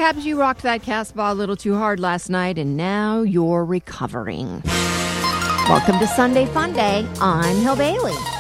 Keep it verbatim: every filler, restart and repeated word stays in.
perhaps you rocked that Casbah a little too hard last night and now you're recovering. Welcome to Sunday Fun Day. I'm Hill Bailey.